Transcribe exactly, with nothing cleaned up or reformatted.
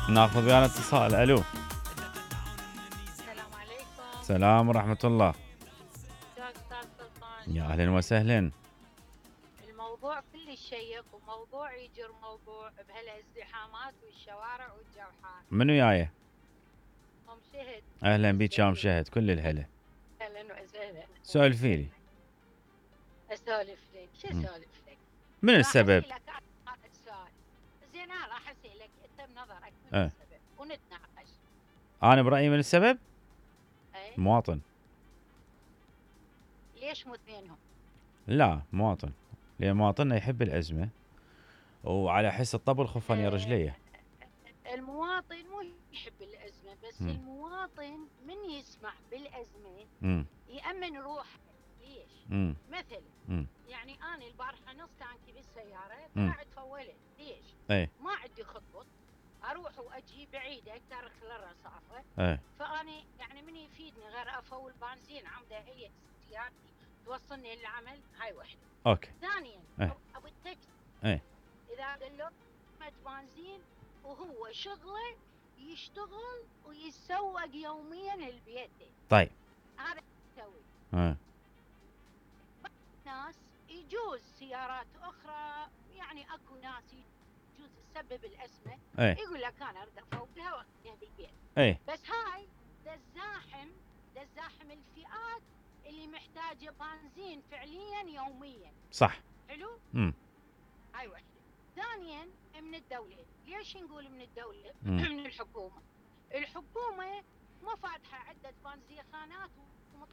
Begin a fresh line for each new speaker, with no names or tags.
ناخذ ويانا اتصال. الو.
السلام عليكم.
سلام ورحمة الله.
شو أستاذ سلطان،
يا
شلونك؟
اهلا وسهلا.
الموضوع كلش شيق وموضوع يجر موضوع بهالازدحامات والشوارع والجوحات.
منو جايه؟
أم شهد.
اهلا بك يا ام
السعيد.
شهد، كل الهلا.
أهلا وسهلا.
سولفي لي.
أسولف لك، شو
مم.
أسولف لك؟
من
راح
السبب؟
أسألك هذا السؤال. زين أنا راح أسألك أنت بنظرك من
أه.
السبب ونتناقش.
انا برايي من السبب
أي؟
مواطن.
ليش مو اثنينهم؟
لا مواطن، لان مواطننا يحب الازمه وعلى حس الطبل خفان يا
أه،
رجليه.
المواطن مو يحب الأزمة، بس
مم.
المواطن من يسمع بالأزمة
مم.
يأمن روحه. ليش؟
مم.
مثل
مم.
يعني أنا البارحة نص تانكي بالسيارة
مم.
طلعت فولت. ليش؟
اي
ما عندي خطوط، أروح وأجي بعيدة أكثر خلال الرصافة.
اي
فأنا يعني من يفيدني غير أفول بنزين عمده هي سيارتي توصلني للعمل. هاي وحدة.
اوكي.
ثانيا
اي
أبو التاكسي
اي
إذا قال له بنزين وهو شغله يشتغل ويتسوق يوميا البيت.
طيب.
هذا يسوي.
اه
ناس يجوز سيارات أخرى، يعني أكو ناس يجوز تسبب الأزمة،
اي
يقول لك أنا أرد أفوق لها وأخليها بالبيت.
اي
بس هاي تزاحم تزاحم الفئات اللي محتاجة بنزين فعليا يوميا.
صح.
حلو؟
امم
هاي وحدة. ثانيا من الدولة. ليش نقول من الدولة؟
مم.
من الحكومة. الحكومة ما فاتحة عدة بنزيخانات